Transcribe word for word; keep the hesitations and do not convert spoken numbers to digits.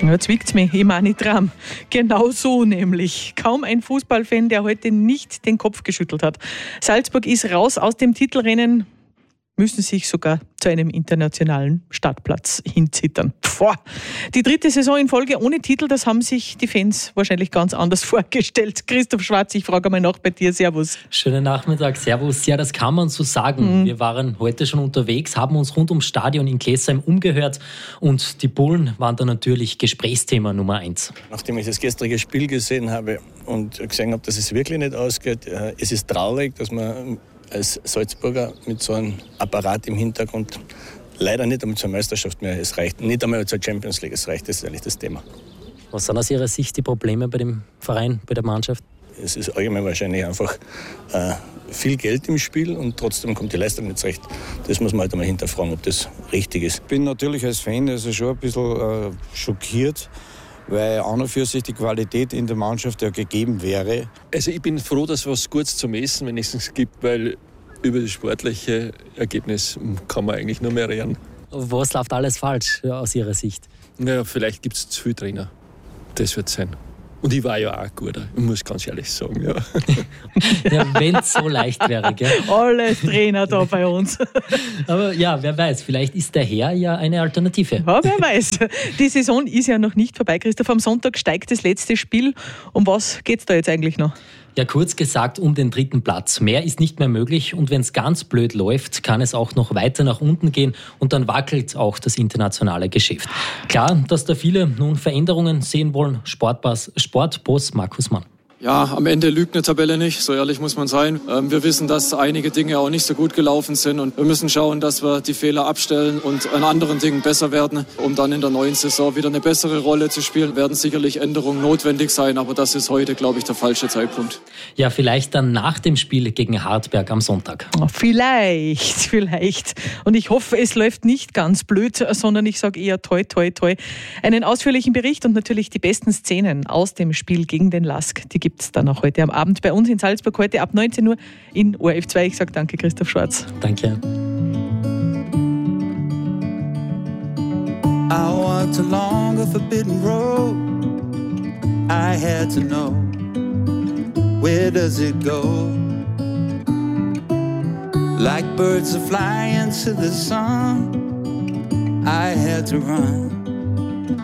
Ja, zwickt's mich, ich meine dran. Genau so nämlich. Kaum ein Fußballfan, der heute nicht den Kopf geschüttelt hat. Salzburg ist raus aus dem Titelrennen, müssen sich sogar zu einem internationalen Startplatz hinzittern. Boah. Die dritte Saison in Folge ohne Titel, das haben sich die Fans wahrscheinlich ganz anders vorgestellt. Christoph Schwarz, ich frage mal nach bei dir. Servus. Schönen Nachmittag, servus. Ja, das kann man so sagen. Mhm. Wir waren heute schon unterwegs, haben uns rund ums Stadion in Klesheim umgehört und die Bullen waren da natürlich Gesprächsthema Nummer eins. Nachdem ich das gestrige Spiel gesehen habe und gesehen habe, dass es wirklich nicht ausgeht, es ist traurig, dass man als Salzburger mit so einem Apparat im Hintergrund leider nicht einmal zur Meisterschaft mehr, es reicht nicht einmal zur Champions League, es reicht, das ist eigentlich das Thema. Was sind aus Ihrer Sicht die Probleme bei dem Verein, bei der Mannschaft? Es ist allgemein wahrscheinlich einfach äh, viel Geld im Spiel und trotzdem kommt die Leistung nicht zurecht. Das muss man halt einmal hinterfragen, ob das richtig ist. Ich bin natürlich als Fan also schon ein bisschen äh, schockiert, weil an und für sich die Qualität in der Mannschaft ja gegeben wäre. Also ich bin froh, dass es was Gutes zum Essen wenigstens gibt, weil über das sportliche Ergebnis kann man eigentlich nur mehr reden. Was läuft alles falsch ja, aus Ihrer Sicht? Naja, vielleicht gibt es zu viele Trainer. Das wird sein. Und ich war ja auch ein guter, ich muss ganz ehrlich sagen. Ja, ja wenn es so leicht wäre, gell? Alles Trainer da bei uns. Aber ja, wer weiß, vielleicht ist der Herr ja eine Alternative. Ja, wer weiß. Die Saison ist ja noch nicht vorbei, Christoph. Am Sonntag steigt das letzte Spiel. Um was geht es da jetzt eigentlich noch? Ja, kurz gesagt um den dritten Platz. Mehr ist nicht mehr möglich und wenn es ganz blöd läuft, kann es auch noch weiter nach unten gehen und dann wackelt auch das internationale Geschäft. Klar, dass da viele nun Veränderungen sehen wollen. Sportboss, Sportboss Markus Mann. Ja, am Ende lügt eine Tabelle nicht, so ehrlich muss man sein. Wir wissen, dass einige Dinge auch nicht so gut gelaufen sind und wir müssen schauen, dass wir die Fehler abstellen und an anderen Dingen besser werden, um dann in der neuen Saison wieder eine bessere Rolle zu spielen. Werden sicherlich Änderungen notwendig sein, aber das ist heute, glaube ich, der falsche Zeitpunkt. Ja, vielleicht dann nach dem Spiel gegen Hartberg am Sonntag. Vielleicht, vielleicht. Und ich hoffe, es läuft nicht ganz blöd, sondern ich sage eher toi, toi, toi. Einen ausführlichen Bericht und natürlich die besten Szenen aus dem Spiel gegen den Lask, die gibt es dann auch heute am Abend bei uns in Salzburg, heute ab neunzehn Uhr in O R F zwei. Ich sage danke, Christoph Schwarz. Danke. I walked along a forbidden road. I had to know, where does it go? Like birds are flying to the sun, I had to run.